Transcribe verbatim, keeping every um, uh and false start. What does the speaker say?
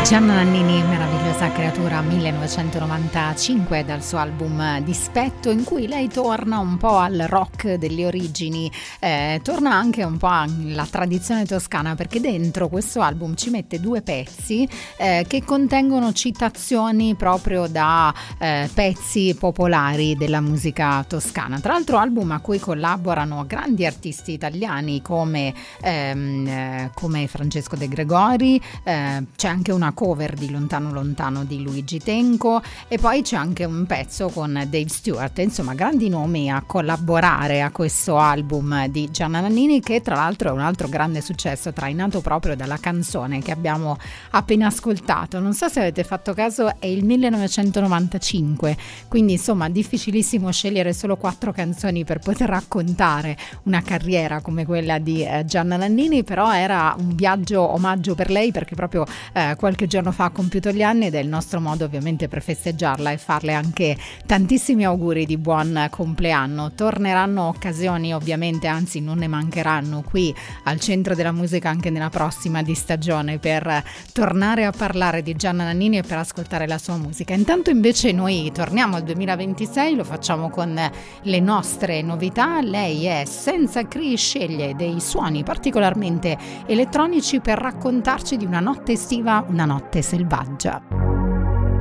Gianna Nannini, meravigliosa creatura, millenovecentonovantacinque, dal suo album Dispetto, in cui lei torna un po' al rock delle origini, eh, torna anche un po' alla tradizione toscana, perché dentro questo album ci mette due pezzi eh, che contengono citazioni proprio da eh, pezzi popolari della musica toscana. Tra l'altro album a cui collaborano grandi artisti italiani come, ehm, eh, come Francesco De Gregori, eh, c'è anche una cover di Lontano Lontano di Luigi Tenco e poi c'è anche un pezzo con Dave Stewart, insomma grandi nomi a collaborare a questo album di Gianna Nannini, che tra l'altro è un altro grande successo trainato proprio dalla canzone che abbiamo appena ascoltato. Non so se avete fatto caso, è il millenovecentonovantacinque, quindi insomma difficilissimo scegliere solo quattro canzoni per poter raccontare una carriera come quella di eh, Gianna Nannini, però era un viaggio omaggio per lei, perché proprio eh, qualche giorno fa ha compiuto gli anni ed è il nostro modo ovviamente per festeggiarla e farle anche tantissimi auguri di buon compleanno. Torneranno occasioni ovviamente, anzi non ne mancheranno, qui al Centro della Musica anche nella prossima di stagione, per tornare a parlare di Gianna Nannini e per ascoltare la sua musica. Intanto invece noi torniamo al duemilaventisei, lo facciamo con le nostre novità. Lei è Senza Cri, sceglie dei suoni particolarmente elettronici per raccontarci di una notte estiva, una notte selvaggia.